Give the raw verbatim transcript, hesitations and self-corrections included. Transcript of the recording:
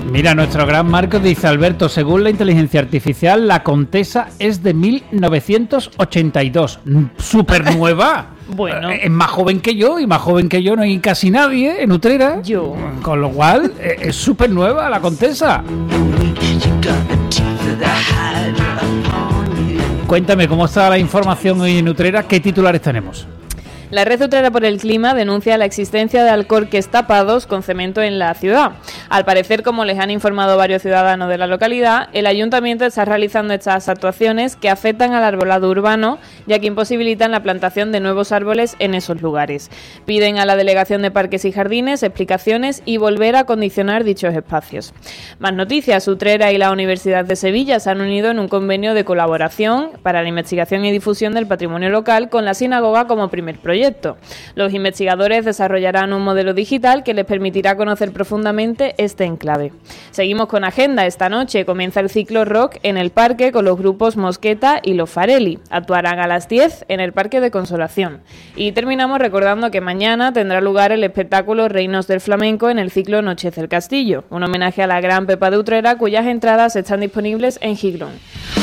Mira, nuestro gran Marcos dice: Alberto, según la inteligencia artificial, la Contesa es de mil novecientos ochenta y dos. ¡Súper nueva! Bueno. Es más joven que yo, y más joven que yo no hay casi nadie en Utrera. Yo. Con lo cual, es súper nueva la Contesa. Cuéntame, ¿cómo está la información hoy en Utrera? ¿Qué titulares tenemos? La Red Utrera por el Clima denuncia la existencia de alcorques tapados con cemento en la ciudad. Al parecer, como les han informado varios ciudadanos de la localidad, el ayuntamiento está realizando estas actuaciones que afectan al arbolado urbano, ya que imposibilitan la plantación de nuevos árboles en esos lugares. Piden a la Delegación de Parques y Jardines explicaciones y volver a acondicionar dichos espacios. Más noticias: Utrera y la Universidad de Sevilla se han unido en un convenio de colaboración para la investigación y difusión del patrimonio local con la sinagoga como primer proyecto. Los investigadores desarrollarán un modelo digital que les permitirá conocer profundamente este enclave. Seguimos con agenda. Esta noche comienza el ciclo rock en el parque con los grupos Mosqueta y Los Farelli. Actuarán a las diez en el Parque de Consolación. Y terminamos recordando que mañana tendrá lugar el espectáculo Reinos del Flamenco en el ciclo Noches del Castillo, un homenaje a la gran Pepa de Utrera, cuyas entradas están disponibles en Giglón.